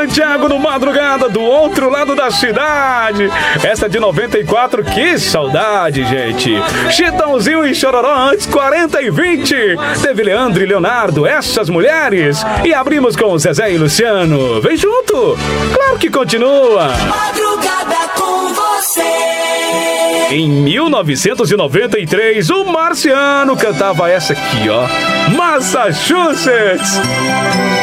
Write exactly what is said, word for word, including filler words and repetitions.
Santiago no Madrugada, do outro lado da cidade. Essa é de noventa e quatro, que saudade, gente. Chitãozinho e Chororó antes, quarenta e vinte. Teve Leandro e Leonardo, Essas Mulheres. E abrimos com Zezé e Luciano. Vem junto, claro que continua. Madrugada com você. Em mil novecentos e noventa e três, o Marciano cantava essa aqui, ó, Massachusetts.